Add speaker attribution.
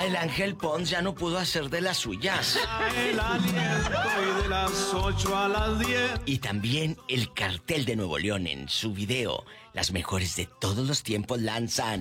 Speaker 1: el Ángel Pons ya no pudo hacer de las suyas.
Speaker 2: El aliento y de las 8 a las 10.
Speaker 1: Y también el Cartel de Nuevo León en su video, las mejores de todos los tiempos lanzan